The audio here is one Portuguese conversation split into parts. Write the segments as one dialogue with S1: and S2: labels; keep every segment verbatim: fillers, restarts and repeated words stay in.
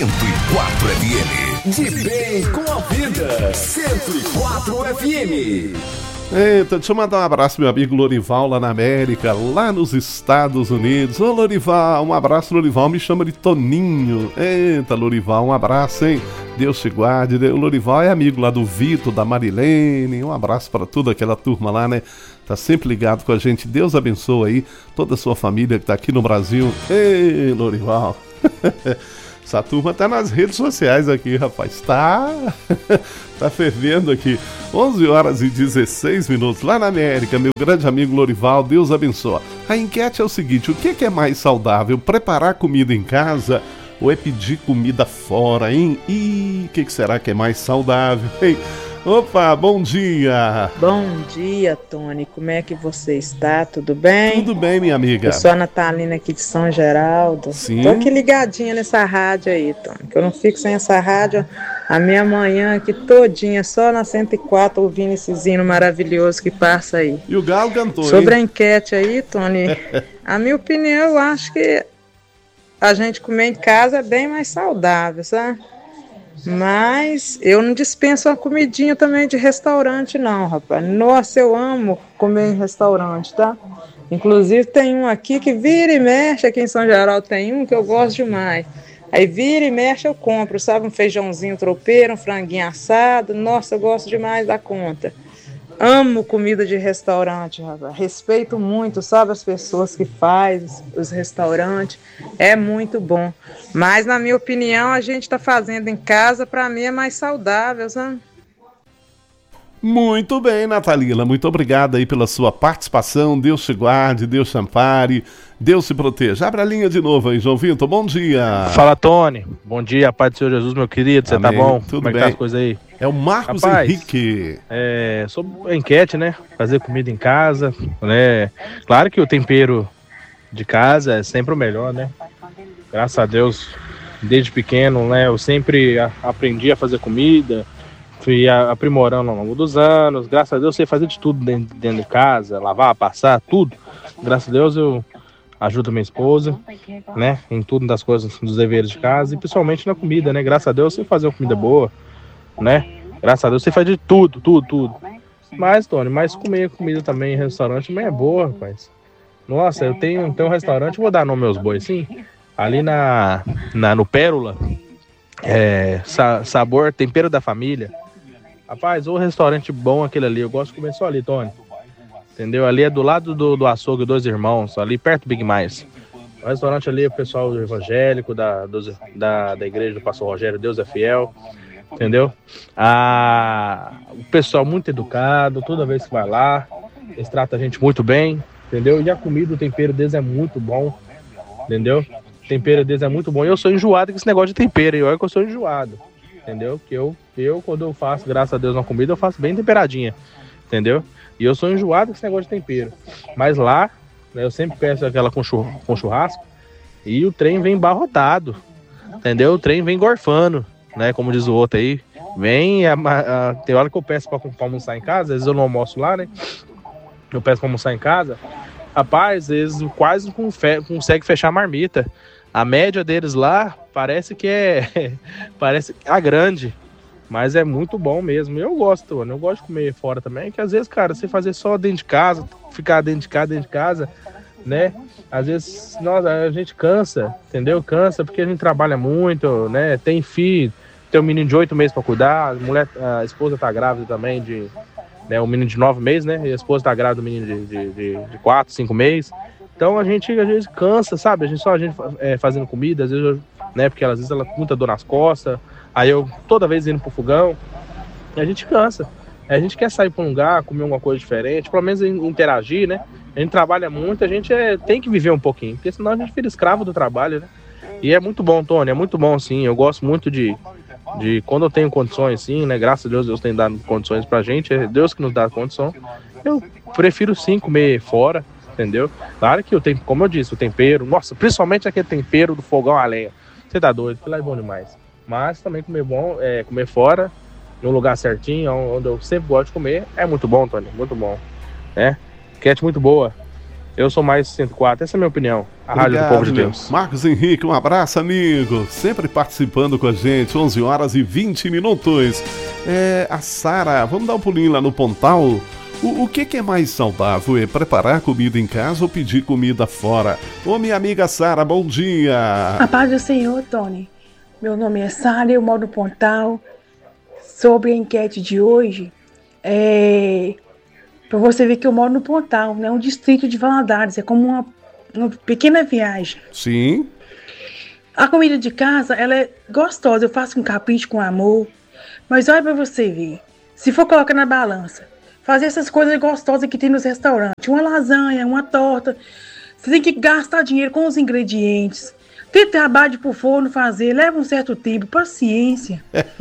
S1: cento e quatro F M. De bem com a vida. cento e quatro F M.
S2: Eita, deixa eu mandar um abraço meu amigo Lorival lá na América, lá nos Estados Unidos. Ô Lorival, um abraço. Lorival me chama de Toninho. Eita, Lorival, um abraço, hein? Deus te guarde. O Lorival é amigo lá do Vitor, da Marilene. Um abraço para toda aquela turma lá, né? Tá sempre ligado com a gente. Deus abençoe aí toda a sua família que tá aqui no Brasil. Ei, Lorival. Essa turma tá nas redes sociais aqui, rapaz. Tá, tá fervendo aqui. onze horas e dezesseis minutos lá na América, meu grande amigo Lorival, Deus abençoe. A enquete é o seguinte: o que é mais saudável? Preparar comida em casa ou é pedir comida fora, hein? E o que será que é mais saudável, hein? Opa, bom dia!
S3: Bom dia, Tony. Como é que você está? Tudo bem?
S2: Tudo bem, minha amiga.
S3: Eu sou a Natalina aqui de São Geraldo.
S2: Sim.
S3: Tô aqui ligadinha nessa rádio aí, Tony, que eu não fico sem essa rádio a minha manhã aqui todinha, só na cento e quatro, ouvindo esse hino maravilhoso que passa aí.
S2: E o Galo cantou,
S3: Sobre
S2: hein?
S3: a enquete aí, Tony, a minha opinião, eu acho que a gente comer em casa é bem mais saudável, sabe? Mas eu não dispenso uma comidinha também de restaurante não, rapaz. Nossa, eu amo comer em restaurante, tá? Inclusive tem um aqui que vira e mexe, aqui em São Geraldo tem um que eu gosto demais. Aí vira e mexe eu compro, sabe? Um feijãozinho tropeiro, um franguinho assado. Nossa, eu gosto demais da conta. Amo comida de restaurante, rapaz. Respeito muito, sabe, as pessoas que fazem os restaurantes. É muito bom. Mas, na minha opinião, a gente está fazendo em casa, para mim é mais saudável, sabe?
S2: Muito bem, Natalina. Muito obrigado aí pela sua participação. Deus te guarde, Deus te ampare, Deus te proteja. Abre a linha de novo aí, João Vitor. Bom dia.
S4: Fala, Tony. Bom dia, Pai do Senhor Jesus, meu querido. Você tá bom?
S2: Tudo
S4: Como é que
S2: bem.
S4: tá as coisas aí?
S2: É o Marcos
S4: Rapaz,
S2: Henrique.
S4: É, sobre a enquete, né? Fazer comida em casa, né? Claro que o tempero de casa é sempre o melhor, né? Graças a Deus, desde pequeno, né? Eu sempre a- aprendi a fazer comida, fui a- aprimorando ao longo dos anos. Graças a Deus, eu sei fazer de tudo dentro, dentro de casa, lavar, passar, tudo. Graças a Deus, eu ajudo minha esposa, né? Em tudo das coisas, dos deveres de casa e principalmente na comida, né? Graças a Deus, eu sei fazer uma comida boa, né? Graças a Deus, você faz de tudo, tudo, tudo. Mas, Tony, mas comer comida também em restaurante também é boa, rapaz. Nossa, eu tenho, tenho um restaurante, vou dar nome aos bois, sim. Ali na, na, no Pérola, é, sa, sabor, tempero da família. Rapaz, o restaurante bom aquele ali, eu gosto de comer só ali, Tony. Entendeu? Ali é do lado do, do açougue Dois Irmãos, ali perto do Big Mais. O restaurante ali é o pessoal evangélico, da, dos, da, da igreja do pastor Rogério, Deus é fiel. Entendeu? Ah, o pessoal muito educado, toda vez que vai lá, eles tratam a gente muito bem, entendeu? E a comida, o tempero deles é muito bom, entendeu? O tempero deles é muito bom. E eu sou enjoado com esse negócio de tempero, e olha que eu sou enjoado, entendeu? Que eu, eu, quando eu faço, graças a Deus, uma comida, eu faço bem temperadinha, entendeu? E eu sou enjoado com esse negócio de tempero. Mas lá, né, eu sempre peço aquela com, churr com churrasco, e o trem vem embarrotado, entendeu? O trem vem gorfando, né, como diz o outro aí, vem, a, a, tem hora que eu peço pra, pra almoçar em casa, às vezes eu não almoço lá, né, eu peço pra almoçar em casa, rapaz, eles quase não fe, conseguem fechar a marmita, a média deles lá parece que é, parece a grande, mas é muito bom mesmo, eu gosto, eu gosto de comer fora também, que às vezes, cara, você fazer só dentro de casa, ficar dentro de casa, dentro de casa, né, às vezes, nossa, a gente cansa, entendeu, cansa porque a gente trabalha muito, né, tem filho, tem um menino de oito meses para cuidar, a, mulher, a esposa tá grávida também, de, né, um menino de nove meses, né? E a esposa tá grávida do menino de, de, de, de quatro, cinco meses. Então a gente às vezes cansa, sabe? A gente só a gente é, fazendo comida, às vezes, eu, né? Porque às vezes ela com muita dor nas costas, aí eu toda vez indo pro fogão, e a gente cansa. A gente quer sair para um lugar, comer alguma coisa diferente, pelo menos interagir, né? A gente trabalha muito, a gente é, tem que viver um pouquinho, porque senão a gente vira escravo do trabalho, né? E é muito bom, Tony, é muito bom, sim. Eu gosto muito de, de quando eu tenho condições, sim, né? Graças a Deus, Deus tem dado condições pra gente, é Deus que nos dá a condição. Eu prefiro, sim, comer fora, entendeu? Claro que eu tenho, como eu disse, o tempero, nossa, principalmente aquele tempero do fogão a lenha. Você tá doido, aquilo lá é bom demais. Mas também comer bom, é, comer fora, num lugar certinho, onde eu sempre gosto de comer, é muito bom, Tony, muito bom, né? Enquete muito boa. Eu sou mais cento e quatro, essa é a minha opinião. A
S2: Obrigado,
S4: Rádio do Povo de
S2: meu.
S4: Deus.
S2: Marcos Henrique, um abraço, amigo. Sempre participando com a gente, onze horas e vinte minutos. É, a Sara, vamos dar um pulinho lá no Pontal. O, o que, que é mais saudável? É preparar comida em casa ou pedir comida fora? Ô, minha amiga Sara, bom dia.
S5: A paz do Senhor, Tony. Meu nome é Sara, eu moro no Pontal. Sobre a enquete de hoje, é... para você ver que eu moro no Pontal, né? Um distrito de Valadares, é como uma, uma pequena viagem.
S2: Sim.
S5: A comida de casa, ela é gostosa, eu faço com capricho, com amor. Mas olha para você ver, se for colocar na balança, fazer essas coisas gostosas que tem nos restaurantes, uma lasanha, uma torta, você tem que gastar dinheiro com os ingredientes, ter trabalho pro forno fazer, leva um certo tempo, paciência.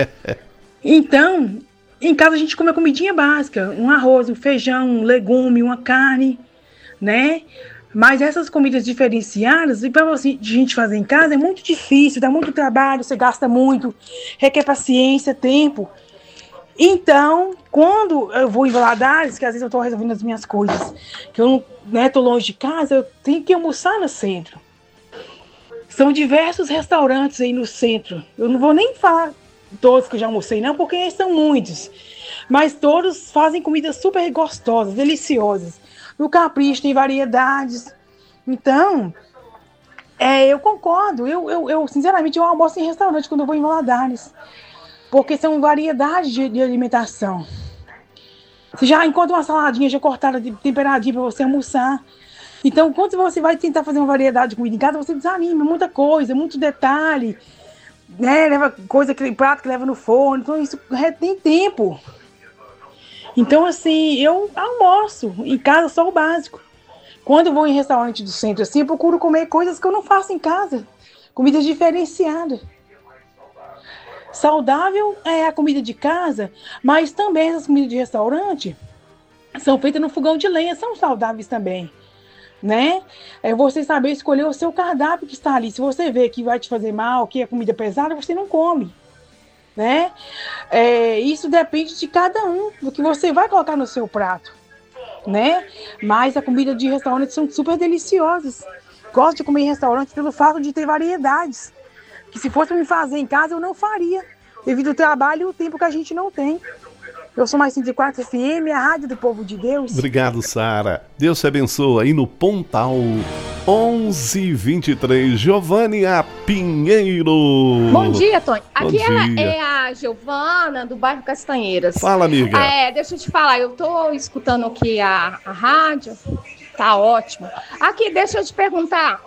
S5: Então, em casa a gente come a comidinha básica, um arroz, um feijão, um legume, uma carne, né? Mas essas comidas diferenciadas, e para você, a gente fazer em casa, é muito difícil, dá muito trabalho, você gasta muito, requer paciência, tempo. Então, quando eu vou em Valadares, que às vezes eu estou resolvendo as minhas coisas, que eu não, né, tô longe de casa, eu tenho que almoçar no centro. São diversos restaurantes aí no centro. Eu não vou nem falar todos que eu já almocei, não, porque são muitos. Mas todos fazem comidas super gostosas, deliciosas. No capricho tem variedades. Então, é, eu concordo. Eu, eu, eu, sinceramente, eu almoço em restaurante quando eu vou em Valadares. Porque são variedades de, de alimentação. Você já encontra uma saladinha já cortada, temperadinha para você almoçar. Então, quando você vai tentar fazer uma variedade de comida em casa, você desanima, muita coisa, muito detalhe, né? Leva coisa, aquele prato que leva no forno, então isso tem tempo. Então, assim, eu almoço em casa só o básico. Quando eu vou em restaurante do centro, assim, eu procuro comer coisas que eu não faço em casa, comida diferenciada. Saudável é a comida de casa, mas também essas comidas de restaurante são feitas no fogão de lenha, são saudáveis também, né? É você saber escolher o seu cardápio que está ali. Se você vê que vai te fazer mal, que é comida pesada, você não come, né? É, isso depende de cada um, do que você vai colocar no seu prato, né? Mas a comida de restaurante são super deliciosas. Gosto de comer em restaurante pelo fato de ter variedades, que se fosse me fazer em casa eu não faria, devido ao trabalho e o tempo que a gente não tem. Eu sou mais cento e quatro F M, a Rádio do Povo de Deus.
S2: Obrigado, Sara. Deus te abençoe aí no Pontal. onze e vinte e três, Giovânia Pinheiro.
S6: Bom dia, Tony. Aqui
S2: Bom dia.
S6: é a Giovana, do bairro Castanheiras.
S2: Fala, amiga.
S6: É, deixa eu te falar, eu tô escutando aqui a, a rádio, tá ótimo. Aqui, deixa eu te perguntar.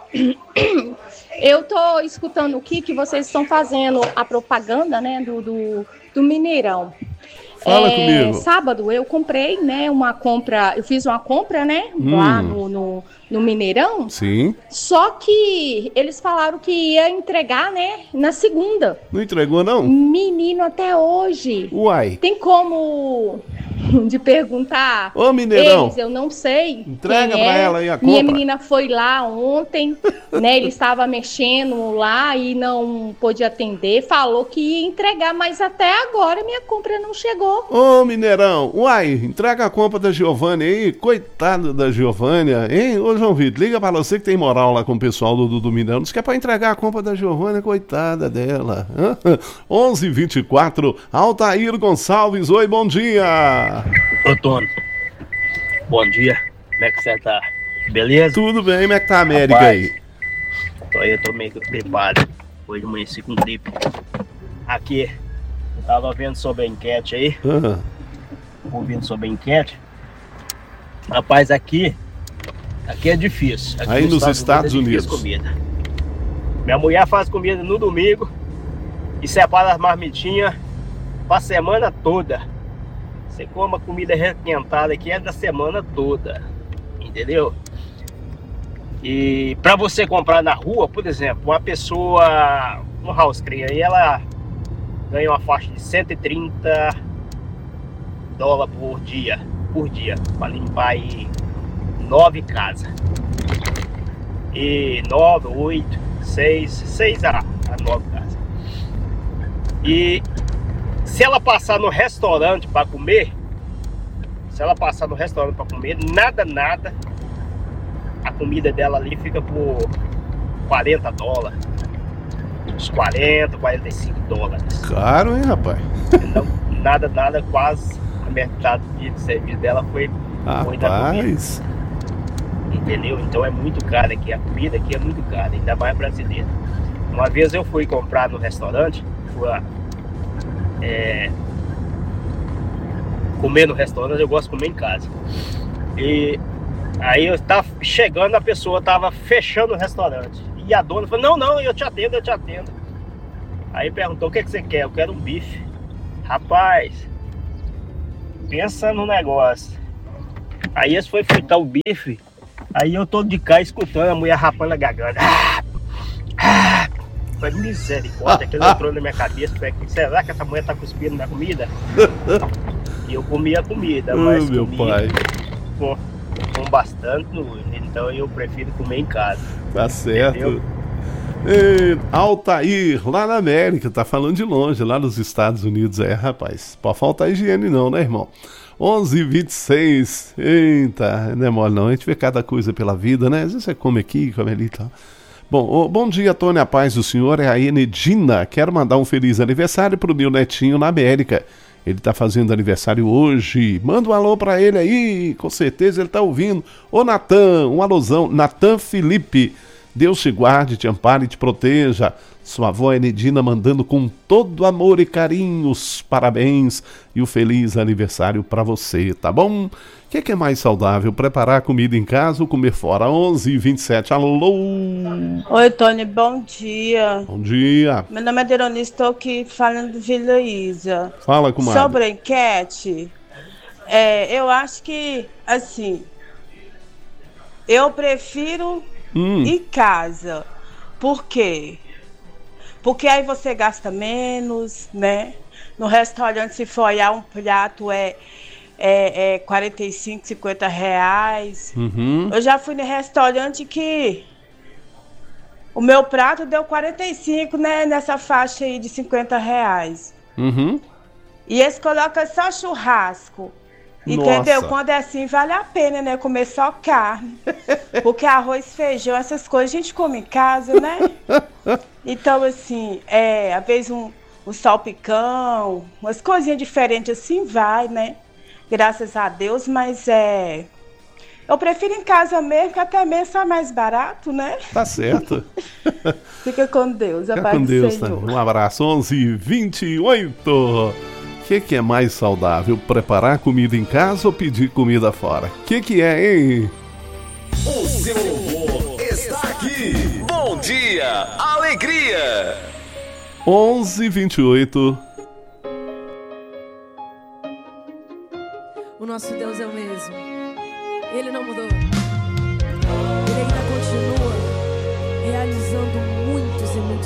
S6: Eu tô escutando aqui que vocês estão fazendo a propaganda, né, do, do, do Mineirão.
S2: Fala
S6: é,
S2: comigo.
S6: Sábado eu comprei, né, uma compra, eu fiz uma compra, né,
S2: Hum.
S6: lá no, no, no Mineirão.
S2: Sim.
S6: Só que eles falaram que ia entregar, né, na segunda.
S2: Não entregou, não?
S6: Menino, até hoje.
S2: Uai.
S6: Tem como de perguntar?
S2: Ô, Mineirão.
S6: Eles, eu não sei.
S2: Entrega
S6: quem
S2: pra
S6: é.
S2: ela aí a
S6: Minha
S2: compra.
S6: menina foi lá ontem, né? Ele estava mexendo lá e não pôde atender. Falou que ia entregar, mas até agora minha compra não chegou.
S2: Ô, Mineirão. Uai, entrega a compra da Giovânia aí. Coitada da Giovânia, hein? Ô, João Vitor, liga pra você que tem moral lá com o pessoal do, do, do Mineirão. Diz que é pra entregar a compra da Giovânia, coitada dela. onze e vinte e quatro, Altair Gonçalves. Oi, bom dia.
S7: Ô, Tony, bom dia, como é que você tá? Beleza?
S2: Tudo bem, como é que tá a América
S7: Rapaz,
S2: aí?
S7: Tô aí, eu tô meio gripado, hoje amanheci com gripe. Aqui, eu tava vendo sobre a enquete aí,
S2: Ah,
S7: ouvindo sobre a enquete. Rapaz, aqui, aqui é difícil. Aqui
S2: Aí nos Estados
S7: é difícil
S2: Unidos.
S7: comida. Minha mulher faz comida no domingo e separa as marmitinhas pra semana toda. Você come a comida requentada que é da semana toda, entendeu? E para você comprar na rua, por exemplo, uma pessoa, um house clean, aí ela ganha uma faixa de cento e trinta dólares por dia, por dia, para limpar aí nove casas. E nove, oito, seis, seis a, a nove casas. E se ela passar no restaurante para comer, se ela passar no restaurante para comer, nada, nada, a comida dela ali fica por quarenta dólares. Uns quarenta, quarenta e cinco dólares.
S2: Caro, hein, rapaz?
S7: Não, nada, nada, quase a metade de serviço dela foi, foi da comida.
S2: Rapaz.
S7: Entendeu? Então é muito caro aqui. A comida aqui é muito cara, ainda mais brasileira. Uma vez eu fui comprar no restaurante, fui lá, é, comer no restaurante, eu gosto de comer em casa. E aí eu tava chegando, a pessoa tava fechando o restaurante. E a dona falou, não, não, eu te atendo, eu te atendo. Aí perguntou, o que, que você quer? Eu quero um bife. Rapaz, pensa no negócio. Aí eles foi fritar o bife. Aí eu tô de cá escutando a mulher rapando a garganta. Ah, ah. Foi misericórdia, aquilo entrou na minha cabeça. Falei, será que essa mulher tá cuspindo na comida? E eu comia a comida, mas
S2: oh, meu
S7: comia
S2: pai.
S7: Com, com bastante nojo. Então eu prefiro comer em casa.
S2: Tá certo. E, Altair, lá na América, tá falando de longe, lá nos Estados Unidos. É, rapaz, pode faltar higiene não, né, irmão? onze e vinte e seis. Eita, não é mole não. A gente vê cada coisa pela vida, né? Às vezes você come aqui, come ali e tal. Bom, oh, bom dia, Tony, a paz do senhor. É a Enedina. Quero mandar um feliz aniversário pro meu netinho na América. Ele tá fazendo aniversário hoje. Manda um alô pra ele aí, com certeza ele tá ouvindo. Ô Natan, um alôzão. Natan Felipe. Deus te guarde, te ampare e te proteja. Sua avó Enedina mandando com todo amor e carinho os parabéns e o feliz aniversário para você, tá bom? O que, que é mais saudável, preparar comida em casa ou comer fora? onze e vinte e sete, alô?
S8: Oi, Tony, bom dia.
S2: Bom dia.
S8: Meu nome é Deroni, estou aqui falando do Vila Isa.
S2: Fala, comadre.
S8: Sobre a enquete, é, eu acho que, assim, eu prefiro... Hum. Em casa. Por quê? Porque aí você gasta menos, né? No restaurante, se for olhar um prato, é, é, é quarenta e cinco, cinquenta reais.
S2: Uhum.
S8: Eu já fui no restaurante que o meu prato deu quarenta e cinco, né? Nessa faixa aí de cinquenta reais.
S2: Uhum.
S8: E eles colocam só churrasco. Entendeu?
S2: Nossa.
S8: Quando é assim, vale a pena, né? Comer só carne. Porque arroz, feijão, essas coisas a gente come em casa, né? Então, assim, é, às vezes um, um salpicão, umas coisinhas diferentes assim, vai, né? Graças a Deus, mas é... Eu prefiro em casa mesmo, que até mesmo sai mais barato, né?
S2: Tá certo.
S8: Fica com Deus, a
S2: Fica
S8: paz
S2: com
S8: do
S2: Deus,
S8: Senhor.
S2: tá? Um abraço, onze e vinte e oito. O que, que é mais saudável, preparar comida em casa ou pedir comida fora? O que, que é, hein?
S1: O seu humor está aqui. Bom dia, alegria.
S2: onze e vinte e oito.
S9: O nosso Deus é o mesmo. Ele não mudou.